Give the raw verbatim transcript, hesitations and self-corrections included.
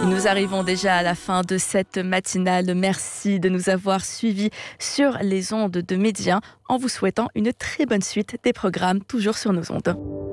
Et nous arrivons déjà à la fin de cette matinale. Merci de nous avoir suivis sur les ondes de Média en vous souhaitant une très bonne suite des programmes toujours sur nos ondes.